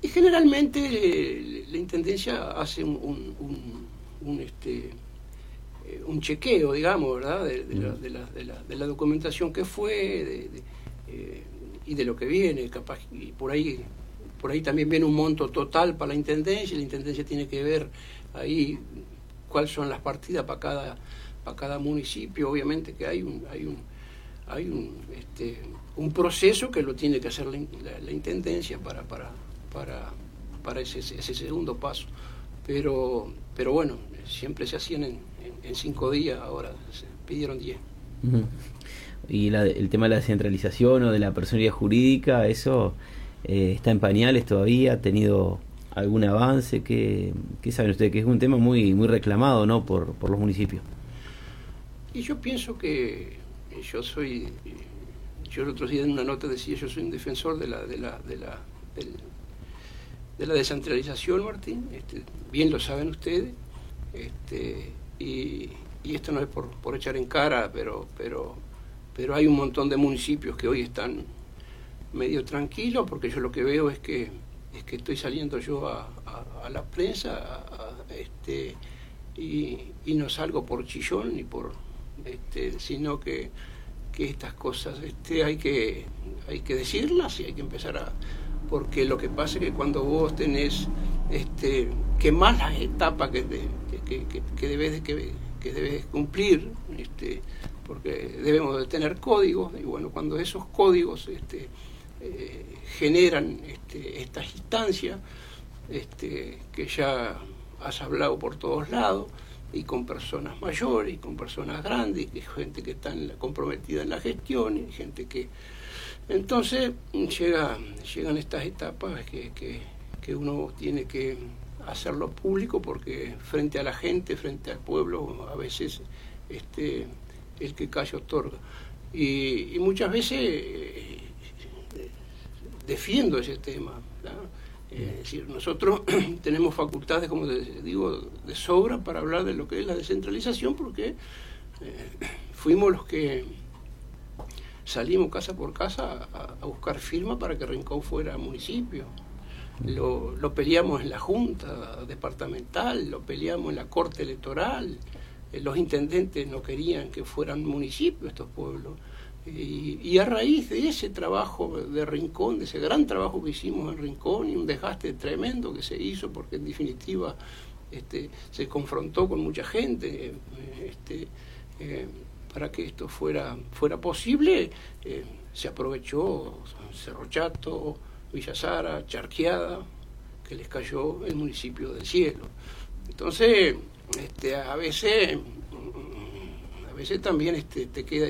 generalmente la Intendencia hace un chequeo, digamos, ¿verdad? De la documentación que fue y de lo que viene, capaz, y por ahí también viene un monto total para la Intendencia, y la Intendencia tiene que ver ahí cuáles son las partidas para cada municipio. Obviamente que hay un proceso que lo tiene que hacer la Intendencia para ese segundo paso, pero bueno, siempre se hacían en 5 días, ahora se pidieron 10. Uh-huh. Y el tema de la descentralización o de la personería jurídica, eso está en pañales todavía. ¿Ha tenido algún avance? ¿Qué saben ustedes? Que es un tema muy muy reclamado, ¿no?, por los municipios. Y yo pienso que yo el otro día en una nota decía, yo soy un defensor de la descentralización, Martín. Bien lo saben ustedes, y esto no es por echar en cara, pero hay un montón de municipios que hoy están medio tranquilos, porque yo lo que veo es que estoy saliendo yo a la prensa, y no salgo por chillón ni por sino que estas cosas hay que decirlas, y hay que empezar porque lo que pasa es que cuando vos tenés que más las etapas que debes cumplir, porque debemos de tener códigos, y bueno, cuando esos códigos generan estas instancias que ya has hablado por todos lados, y con personas mayores y con personas grandes, y gente que está comprometida en la gestión, y gente que... Entonces llegan estas etapas que uno tiene que hacerlo público, porque frente a la gente, frente al pueblo, a veces el que calla otorga. Y muchas veces defiendo ese tema, ¿no? Es decir, nosotros tenemos facultades, como digo, de sobra para hablar de lo que es la descentralización, porque fuimos los que salimos casa por casa a buscar firma para que Rincón fuera municipio. Lo peleamos en la Junta Departamental, lo peleamos en la Corte Electoral. Los intendentes no querían que fueran municipios estos pueblos. Y a raíz de ese trabajo de Rincón, de ese gran trabajo que hicimos en Rincón, y un desgaste tremendo que se hizo, porque en definitiva se confrontó con mucha gente para que esto fuera posible, se aprovechó Cerro Chato, Villa Sara, Charqueada, que les cayó el municipio del cielo. Entonces, a veces también te queda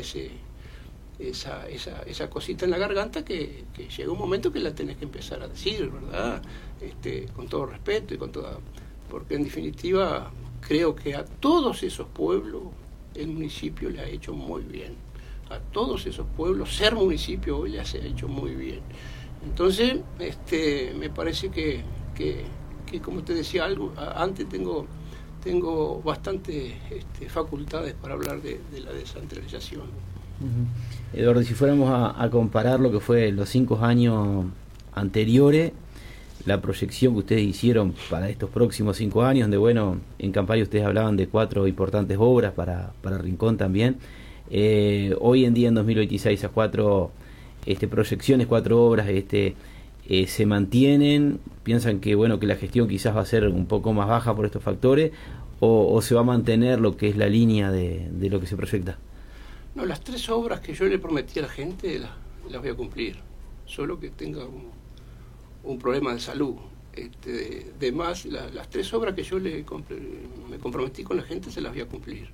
esa cosita en la garganta, que llega un momento que la tenés que empezar a decir, ¿verdad? Con todo respeto y con toda... Porque en definitiva creo que a todos esos pueblos el municipio le ha hecho muy bien. A todos esos pueblos ser municipio hoy les ha hecho muy bien. Entonces, me parece que como te decía algo antes, tengo bastantes facultades para hablar de la descentralización. Uh-huh. Eduardo, si fuéramos a comparar lo que fue los 5 años anteriores, la proyección que ustedes hicieron para estos próximos 5 años, donde bueno, en campaña ustedes hablaban de 4 importantes obras para Rincón también, hoy en día en 2026 a 4 proyecciones, 4 obras se mantienen. ¿Piensan que bueno, que la gestión quizás va a ser un poco más baja por estos factores, o se va a mantener lo que es la línea de lo que se proyecta? No, las 3 obras que yo le prometí a la gente las voy a cumplir, solo que tenga un problema de salud. De más, las 3 obras que yo me comprometí con la gente, se las voy a cumplir.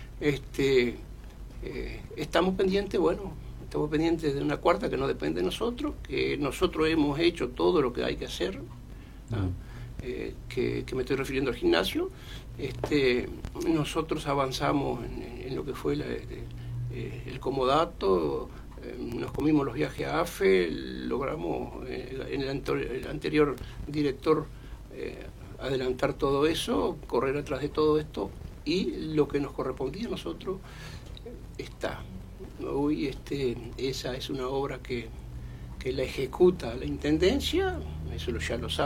Estamos pendientes de una 4ª que no depende de nosotros, que nosotros hemos hecho todo lo que hay que hacer, ¿no? Que me estoy refiriendo al gimnasio. Nosotros avanzamos en lo que fue el comodato, nos comimos los viajes a AFE, logramos en el anterior director adelantar todo eso, correr atrás de todo esto, y lo que nos correspondía a nosotros está. Hoy esa es una obra que la ejecuta la Intendencia, eso ya lo sabe.